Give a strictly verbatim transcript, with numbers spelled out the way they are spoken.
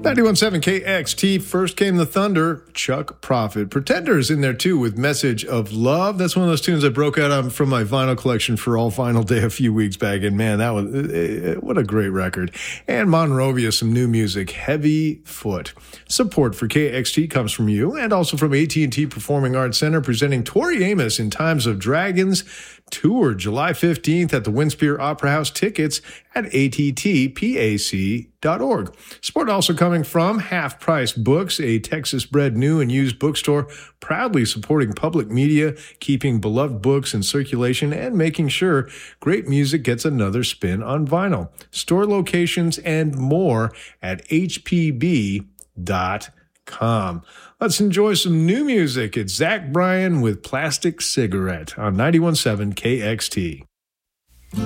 ninety-one point seven K X T, First Came the Thunder, Chuck Prophet. Pretenders in there too with Message of Love. That's one of those tunes I broke out on from my vinyl collection for All Vinyl Day a few weeks back. And man, that was, uh, what a great record. And Monrovia, some new music, Heavy Foot. Support for K X T comes from you and also from A T and T Performing Arts Center, presenting Tori Amos in Times of Dragons tour July fifteenth at the Winspear Opera House. Tickets at A T T P A C dot org. Support also coming from Half Price Books, a Texas-bred new and used bookstore proudly supporting public media, keeping beloved books in circulation, and making sure great music gets another spin on vinyl. Store locations and more at H P B dot com. Let's enjoy some new music. It's Zach Bryan with Plastic Cigarette on ninety-one point seven K X T.